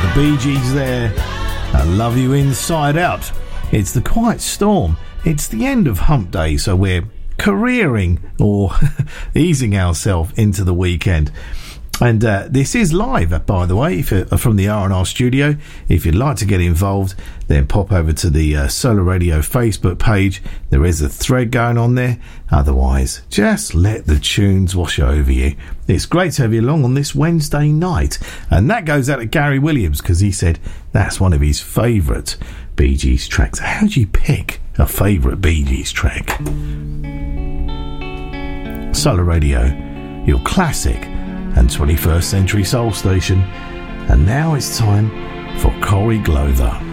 The Bee Gees there. I Love You Inside Out. It's the Quiet Storm. It's the end of Hump Day, so we're careering or easing ourselves into the weekend. And this is live, by the way, if you're from the R&R studio. If you'd like to get involved, then pop over to the Solar Radio Facebook page. There is a thread going on there. Otherwise, just let the tunes wash over you. It's great to have you along on this Wednesday night. And that goes out to Gary Williams, because he said that's one of his favourite Bee Gees tracks. How do you pick a favourite Bee Gees track? Solar Radio, your classic and 21st century soul station. And now it's time for Corey Glother.